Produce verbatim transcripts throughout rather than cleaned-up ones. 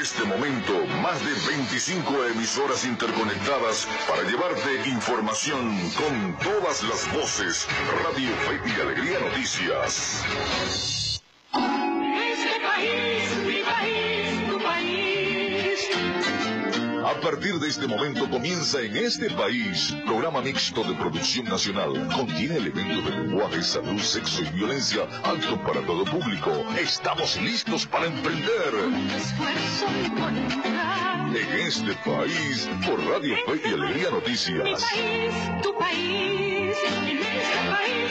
este momento, más de veinticinco emisoras interconectadas para llevarte información con todas las voces. Radio Fe y Alegría Noticias. Este país, mi país, tu país. A partir de este momento comienza En Este País, programa mixto de producción nacional. Contiene elementos de lenguaje, salud, sexo y violencia, apto para todo público. Estamos listos para emprender. Con esfuerzo y voluntad. En Este País, por Radio Fe y Alegría Noticias. Mi país, tu país, en este país.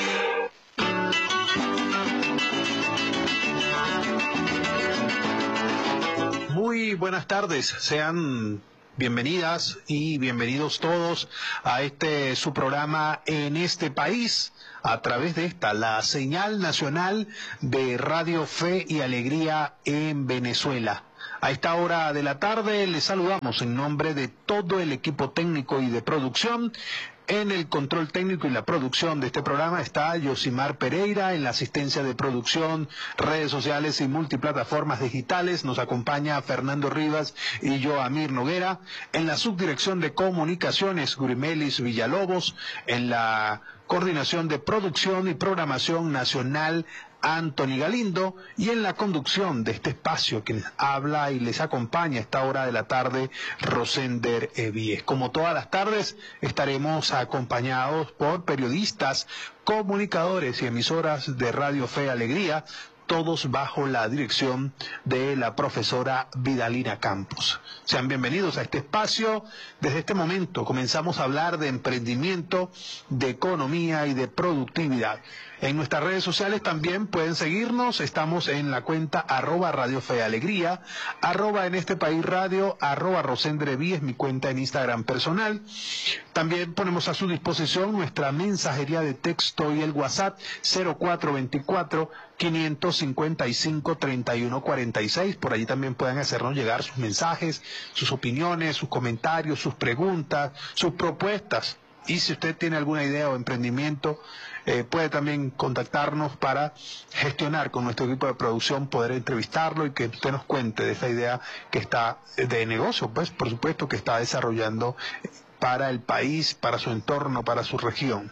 Muy buenas tardes, sean bienvenidas y bienvenidos todos a este su programa En Este País, a través de esta, la señal nacional de Radio Fe y Alegría en Venezuela. A esta hora de la tarde les saludamos en nombre de todo el equipo técnico y de producción. En el control técnico y la producción de este programa está Yosimar Pereira, en la asistencia de producción, redes sociales y multiplataformas digitales nos acompaña Fernando Rivas y yo, Amir Noguera. En la subdirección de comunicaciones, Gurimelis Villalobos. En la coordinación de producción y programación nacional, Anthony Galindo, y en la conducción de este espacio quien habla y les acompaña a esta hora de la tarde, Rosender Evíes. Como todas las tardes estaremos acompañados por periodistas, comunicadores y emisoras de Radio Fe y Alegría, todos bajo la dirección de la profesora Vidalina Campos. Sean bienvenidos a este espacio. Desde este momento comenzamos a hablar de emprendimiento, de economía y de productividad. En nuestras redes sociales también pueden seguirnos. Estamos en la cuenta arroba Radio Fe y Alegría, arroba En Este País Radio, arroba Rosendre es mi cuenta en Instagram personal. También ponemos a su disposición nuestra mensajería de texto y el WhatsApp cero cuatro veinticuatro, quinientos cincuenta y cinco, treinta y uno cuarenta y seis. Por allí también pueden hacernos llegar sus mensajes, sus opiniones, sus comentarios, sus preguntas, sus propuestas. Y si usted tiene alguna idea o emprendimiento, eh, puede también contactarnos para gestionar con nuestro equipo de producción, poder entrevistarlo y que usted nos cuente de esa idea que está de negocio, pues por supuesto que está desarrollando para el país, para su entorno, para su región.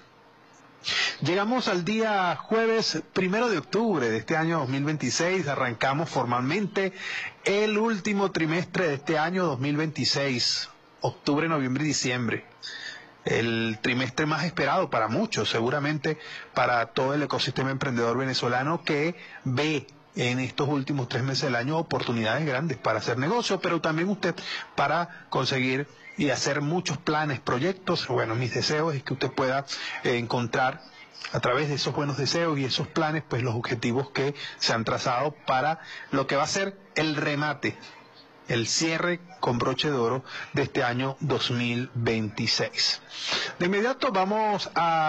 Llegamos al día jueves primero de octubre de este año dos mil veintiséis, arrancamos formalmente el último trimestre de este año dos mil veintiséis, octubre, noviembre y diciembre. El trimestre más esperado para muchos, seguramente para todo el ecosistema emprendedor venezolano que ve en estos últimos tres meses del año oportunidades grandes para hacer negocio, pero también usted para conseguir y hacer muchos planes, proyectos. Bueno, mis deseos es que usted pueda eh, encontrar a través de esos buenos deseos y esos planes, pues los objetivos que se han trazado para lo que va a ser el remate, el cierre con broche de oro de este año dos mil veintiséis. De inmediato vamos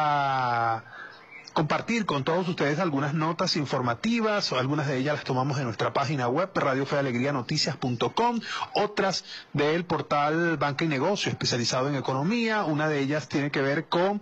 a compartir con todos ustedes algunas notas informativas, o algunas de ellas las tomamos de nuestra página web, radio fe alegría noticias punto com, otras del portal Banca y Negocio, especializado en economía. Una de ellas tiene que ver con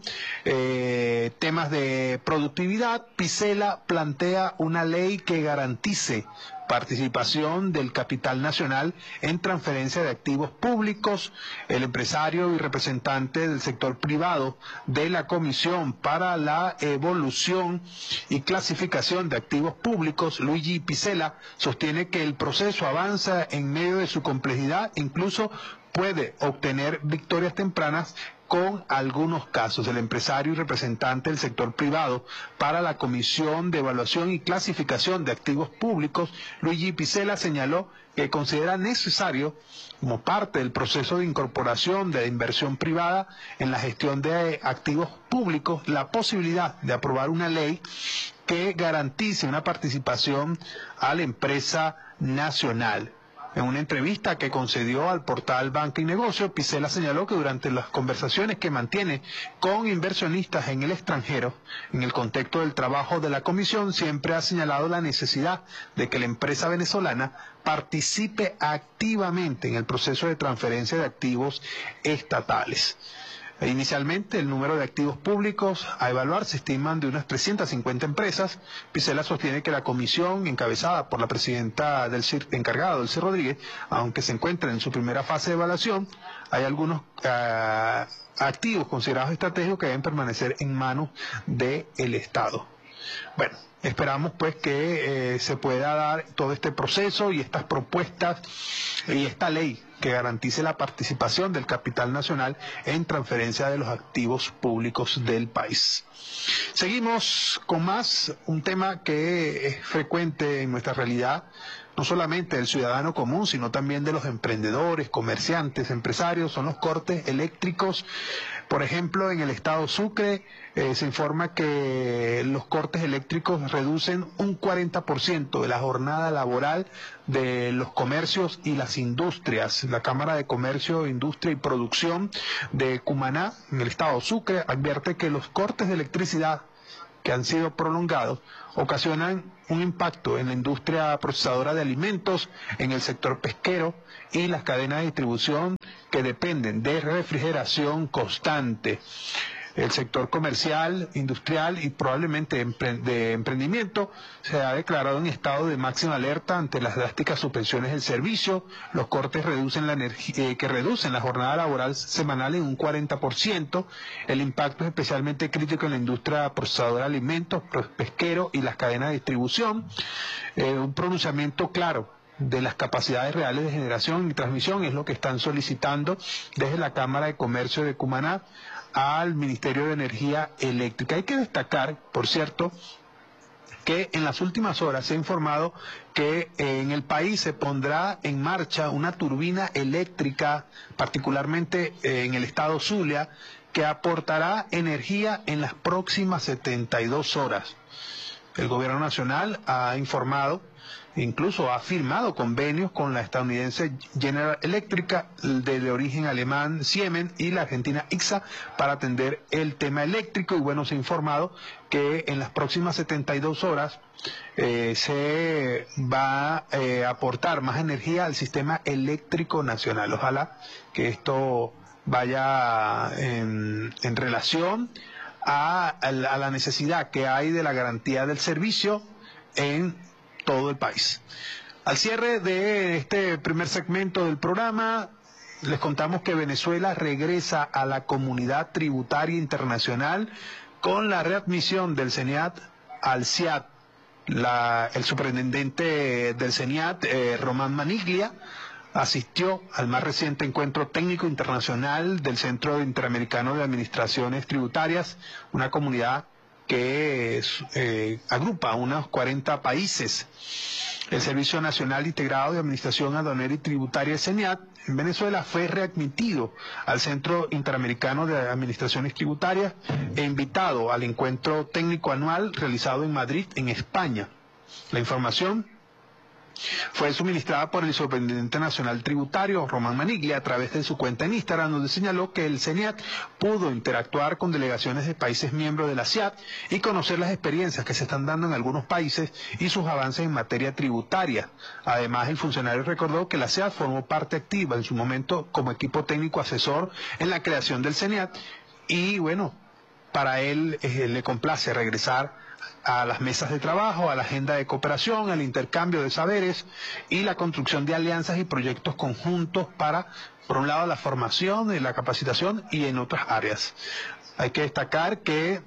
eh, temas de productividad. Picela plantea una ley que garantice participación del capital nacional en transferencia de activos públicos. El empresario y representante del sector privado de la Comisión para la Evolución y Clasificación de Activos Públicos, Luigi Picela, sostiene que el proceso avanza en medio de su complejidad, incluso puede obtener victorias tempranas con algunos casos. El empresario y representante del sector privado para la Comisión de Evaluación y Clasificación de Activos Públicos, Luigi Picela, señaló que considera necesario, como parte del proceso de incorporación de la inversión privada en la gestión de activos públicos, la posibilidad de aprobar una ley que garantice una participación a la empresa nacional. En una entrevista que concedió al portal Banca y Negocio, Picela señaló que durante las conversaciones que mantiene con inversionistas en el extranjero, en el contexto del trabajo de la comisión, siempre ha señalado la necesidad de que la empresa venezolana participe activamente en el proceso de transferencia de activos estatales. Inicialmente, el número de activos públicos a evaluar se estiman de unas trescientas cincuenta empresas. Picela sostiene que la comisión, encabezada por la presidenta del C I R, encargada Dulce Rodríguez, aunque se encuentra en su primera fase de evaluación, hay algunos uh, activos considerados estratégicos que deben permanecer en manos del Estado. Bueno, esperamos pues que eh, se pueda dar todo este proceso y estas propuestas y esta ley que garantice la participación del capital nacional en transferencia de los activos públicos del país. Seguimos con más, un tema que es frecuente en nuestra realidad, no solamente del ciudadano común, sino también de los emprendedores, comerciantes, empresarios, son los cortes eléctricos. Por ejemplo, en el estado Sucre eh, se informa que los cortes eléctricos reducen un cuarenta por ciento de la jornada laboral de los comercios y las industrias. La Cámara de Comercio, Industria y Producción de Cumaná, en el estado Sucre, advierte que los cortes de electricidad que han sido prolongados ocasionan un impacto en la industria procesadora de alimentos, en el sector pesquero y las cadenas de distribución que dependen de refrigeración constante. El sector comercial, industrial y probablemente de emprendimiento se ha declarado en estado de máxima alerta ante las drásticas suspensiones del servicio. Los cortes reducen la energía, eh, que reducen la jornada laboral semanal en un cuarenta por ciento. El impacto es especialmente crítico en la industria procesadora de alimentos, pesquero y las cadenas de distribución. Eh, un pronunciamiento claro de las capacidades reales de generación y transmisión es lo que están solicitando desde la Cámara de Comercio de Cumaná al Ministerio de Energía Eléctrica. Hay que destacar, por cierto, que en las últimas horas se ha informado que en el país se pondrá en marcha una turbina eléctrica, particularmente en el estado Zulia, que aportará energía en las próximas setenta y dos horas. El gobierno nacional ha informado, incluso ha firmado convenios con la estadounidense General Electric, de, de origen alemán Siemens, y la argentina I C S A para atender el tema eléctrico. Y bueno, se ha informado que en las próximas setenta y dos horas eh, se va eh, a aportar más energía al sistema eléctrico nacional. Ojalá que esto vaya en, en relación a, a la necesidad que hay de la garantía del servicio en todo el país. Al cierre de este primer segmento del programa, les contamos que Venezuela regresa a la comunidad tributaria internacional con la readmisión del CENIAT al C I A T. La, el superintendente del CENIAT, eh, Román Maniglia, asistió al más reciente encuentro técnico internacional del Centro Interamericano de Administraciones Tributarias, una comunidad que es, eh, agrupa a unos cuarenta países. El Servicio Nacional Integrado de Administración Aduanera y Tributaria, CENIAT, en Venezuela fue readmitido al Centro Interamericano de Administraciones Tributarias e invitado al encuentro técnico anual realizado en Madrid, en España. La información fue suministrada por el Superintendente Nacional Tributario, Román Maniglia, a través de su cuenta en Instagram, donde señaló que el CENIAT pudo interactuar con delegaciones de países miembros de la C I A T y conocer las experiencias que se están dando en algunos países y sus avances en materia tributaria. Además, el funcionario recordó que la C I A T formó parte activa en su momento como equipo técnico asesor en la creación del CENIAT y, bueno, para él eh, le complace regresar a las mesas de trabajo, a la agenda de cooperación, al intercambio de saberes y la construcción de alianzas y proyectos conjuntos para, por un lado, la formación y la capacitación y en otras áreas. Hay que destacar que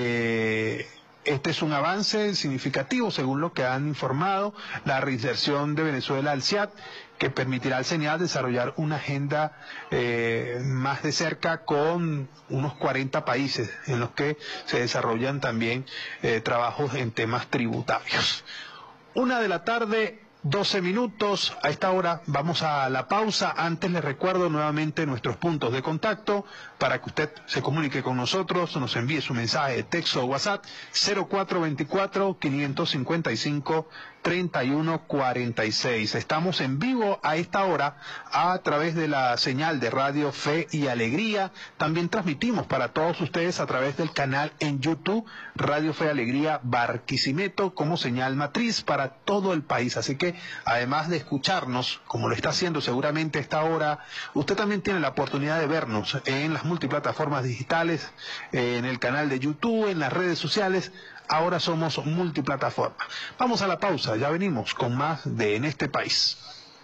eh, este es un avance significativo, según lo que han informado, la reinserción de Venezuela al C I A T, que permitirá al CENIAT desarrollar una agenda eh, más de cerca con unos cuarenta países en los que se desarrollan también eh, trabajos en temas tributarios. Una de la tarde, doce minutos. A esta hora vamos a la pausa. Antes les recuerdo nuevamente nuestros puntos de contacto para que usted se comunique con nosotros, nos envíe su mensaje de texto o WhatsApp cero cuatro veinticuatro, quinientos cincuenta y cinco, treinta y uno cuarenta y seis. Estamos en vivo a esta hora a través de la señal de Radio Fe y Alegría. También transmitimos para todos ustedes a través del canal en YouTube Radio Fe y Alegría Barquisimeto como señal matriz para todo el país. Así que además de escucharnos, como lo está haciendo seguramente a esta hora, usted también tiene la oportunidad de vernos en las multiplataformas digitales, en el canal de YouTube, en las redes sociales. Ahora somos multiplataforma. Vamos a la pausa, ya venimos con más de En este país.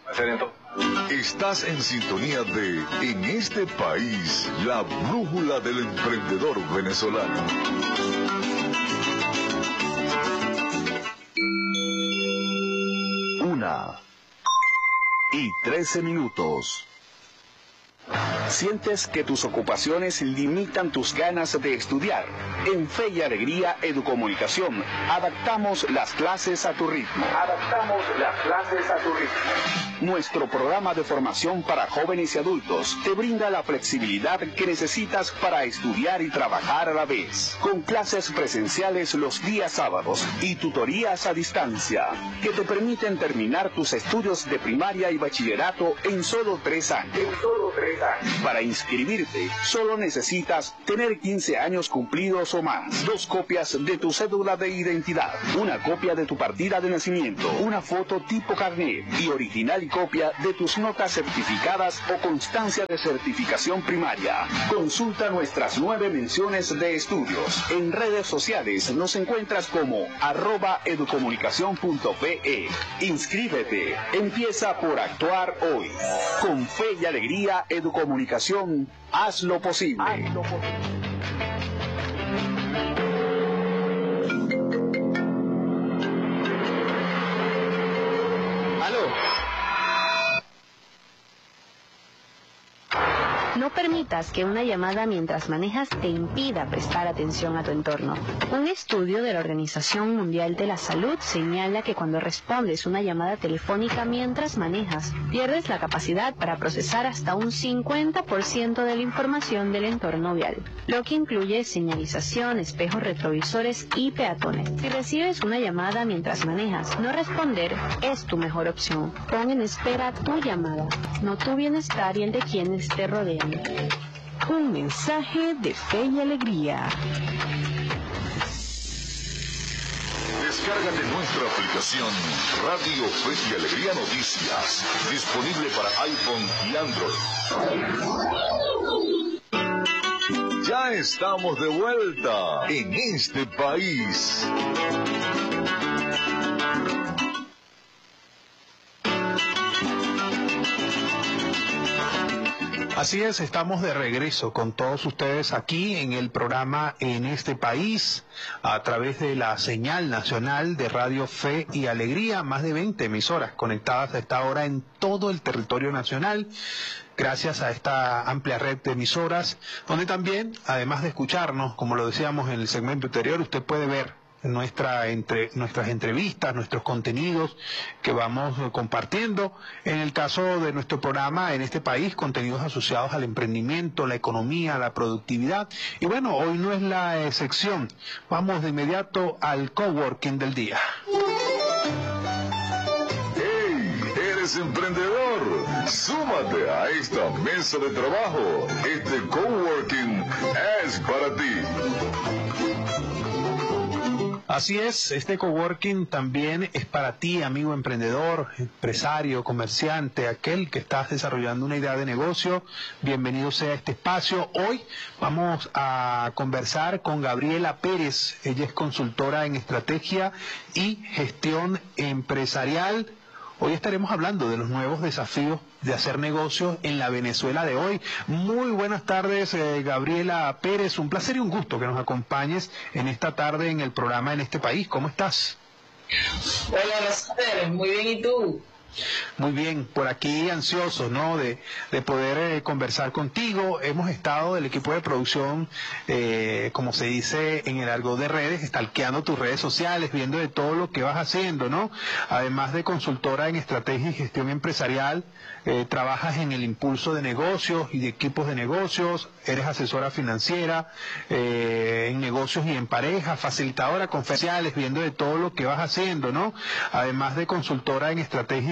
Estás en sintonía de En este país, la brújula del emprendedor venezolano. Una y trece minutos. ¿Sientes que tus ocupaciones limitan tus ganas de estudiar? En Fe y Alegría Educomunicación, adaptamos las clases a tu ritmo. Adaptamos las clases a tu ritmo. Nuestro programa de formación para jóvenes y adultos te brinda la flexibilidad que necesitas para estudiar y trabajar a la vez. Con clases presenciales los días sábados y tutorías a distancia, que te permiten terminar tus estudios de primaria y bachillerato en solo tres años. En solo tres años. Para inscribirte, solo necesitas tener quince años cumplidos o más, dos copias de tu cédula de identidad, una copia de tu partida de nacimiento, una foto tipo carnet y original y copia de tus notas certificadas o constancia de certificación primaria. Consulta nuestras nueve menciones de estudios. En redes sociales nos encuentras como arroba educomunicación punto pe. Inscríbete. Empieza por actuar hoy. Con Fe y Alegría Educomunicación, haz lo posible. Haz lo posible. No permitas que una llamada mientras manejas te impida prestar atención a tu entorno. Un estudio de la Organización Mundial de la Salud señala que cuando respondes una llamada telefónica mientras manejas, pierdes la capacidad para procesar hasta un cincuenta por ciento de la información del entorno vial, lo que incluye señalización, espejos retrovisores y peatones. Si recibes una llamada mientras manejas, no responder es tu mejor opción. Pon en espera tu llamada, no tu bienestar y el de quienes te rodean. Un mensaje de Fe y Alegría. Descárgate nuestra aplicación Radio Fe y Alegría Noticias, disponible para iPhone y Android. Ya estamos de vuelta en este país. Así es, estamos de regreso con todos ustedes aquí en el programa En este país, a través de la señal nacional de Radio Fe y Alegría, más de veinte emisoras conectadas a esta hora en todo el territorio nacional, gracias a esta amplia red de emisoras, donde también, además de escucharnos, como lo decíamos en el segmento anterior, usted puede ver Nuestra entre, nuestras entrevistas, nuestros contenidos que vamos compartiendo. En el caso de nuestro programa En este país, contenidos asociados al emprendimiento, la economía, la productividad. Y bueno, hoy no es la excepción. Vamos de inmediato al coworking del día. ¡Hey! ¿Eres emprendedor? Súmate a esta mesa de trabajo. Este coworking es para ti. Así es, este coworking también es para ti, amigo emprendedor, empresario, comerciante, aquel que estás desarrollando una idea de negocio. Bienvenido sea a este espacio. Hoy vamos a conversar con Gabriela Pérez. Ella es consultora en estrategia y gestión empresarial. Hoy estaremos hablando de los nuevos desafíos de hacer negocios en la Venezuela de hoy. Muy buenas tardes, eh, Gabriela Pérez. Un placer y un gusto que nos acompañes en esta tarde en el programa En este país. ¿Cómo estás? Hola, Rosario. Muy bien, ¿y tú? Muy bien, por aquí ansiosos, ¿no?, de, de poder eh, conversar contigo. Hemos estado del equipo de producción, eh, como se dice en el argot de redes, stalkeando tus redes sociales, viendo de todo lo que vas haciendo, ¿no? Además de consultora en estrategia y gestión empresarial, eh, trabajas en el impulso de negocios y de equipos de negocios, eres asesora financiera, eh, en negocios y en pareja, facilitadora conferenciales, viendo de todo lo que vas haciendo, ¿no? Además de consultora en estrategia y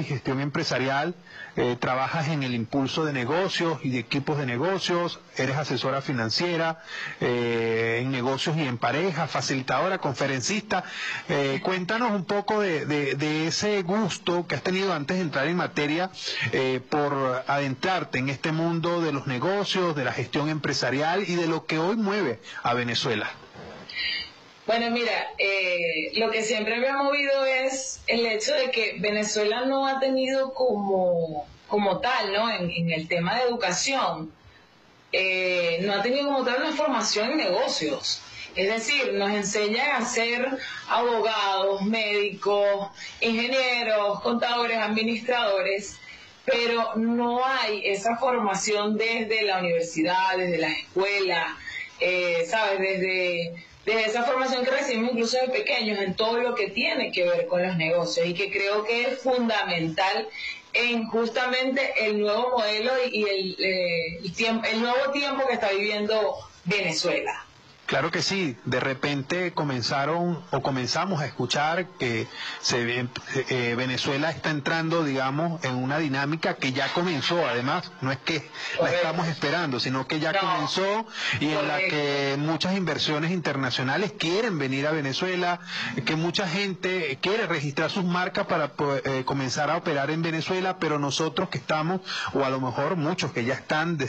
gestión empresarial, eh, trabajas en el impulso de negocios y de equipos de negocios, eres asesora financiera, eh, en negocios y en pareja, facilitadora, conferencista. Eh, cuéntanos un poco de, de, de ese gusto que has tenido antes de entrar en materia eh, por adentrarte en este mundo de los negocios, de la gestión empresarial y de lo que hoy mueve a Venezuela. Bueno, mira, eh, lo que siempre me ha movido es el hecho de que Venezuela no ha tenido como, como tal, ¿no? En, en el tema de educación, eh, no ha tenido como tal una formación en negocios. Es decir, nos enseñan a ser abogados, médicos, ingenieros, contadores, administradores, pero no hay esa formación desde la universidad, desde la escuela, eh, ¿sabes? Desde... de esa formación que recibimos incluso de pequeños en todo lo que tiene que ver con los negocios y que creo que es fundamental en justamente el nuevo modelo y el, eh, el, tiempo, el nuevo tiempo que está viviendo Venezuela. Claro que sí, de repente comenzaron o comenzamos a escuchar que se, eh, Venezuela está entrando, digamos, en una dinámica que ya comenzó, además, no es que Correcto. la estamos esperando, sino que ya no. comenzó y Correcto. en la que muchas inversiones internacionales quieren venir a Venezuela, que mucha gente quiere registrar sus marcas para eh, comenzar a operar en Venezuela, pero nosotros que estamos, o a lo mejor muchos que ya están desde